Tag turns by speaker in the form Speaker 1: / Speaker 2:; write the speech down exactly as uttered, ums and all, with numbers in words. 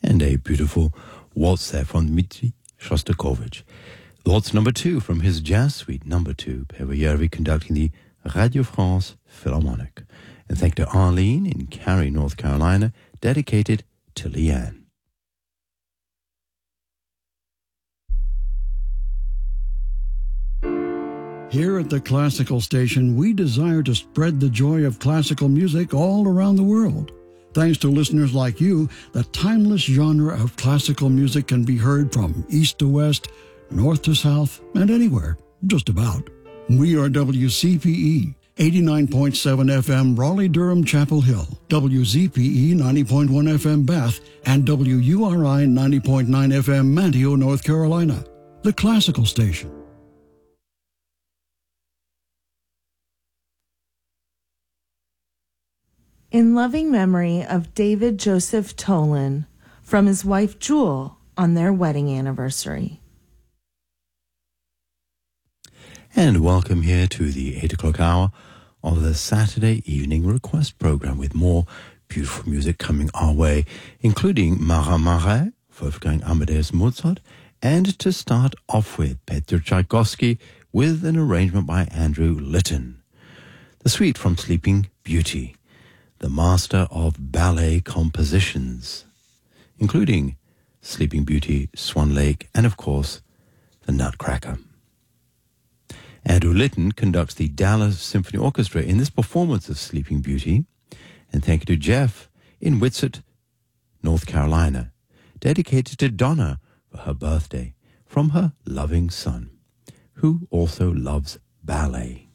Speaker 1: And a beautiful waltz there from Dmitri Shostakovich. Waltz number two from his Jazz Suite number two, Per Yervi conducting the Radio France Philharmonic. And thank to Arlene in Cary, North Carolina, dedicated to Leanne.
Speaker 2: Here at the Classical Station, we desire to spread the joy of classical music all around the world. Thanks to listeners like you, the timeless genre of classical music can be heard from east to west, north to south, and anywhere, just about. We are W C P E, eighty-nine point seven F M Raleigh-Durham Chapel Hill, W Z P E ninety point one F M Bath, and W U R I ninety point nine F M Manteo, North Carolina. The Classical Station.
Speaker 3: In loving memory of David Joseph Tolan, from his wife Jewel on their wedding anniversary.
Speaker 1: And welcome here to the eight o'clock hour of the Saturday Evening Request program with more beautiful music coming our way, including Marat Marais, Wolfgang Amadeus Mozart, and to start off with Peter Tchaikovsky with an arrangement by Andrew Litton. The suite from Sleeping Beauty, the master of ballet compositions, including Sleeping Beauty, Swan Lake, and of course, the Nutcracker. Andrew Litton conducts the Dallas Symphony Orchestra in this performance of Sleeping Beauty, and thank you to Jeff in Whitsett, North Carolina, dedicated to Donna for her birthday from her loving son, who also loves ballet.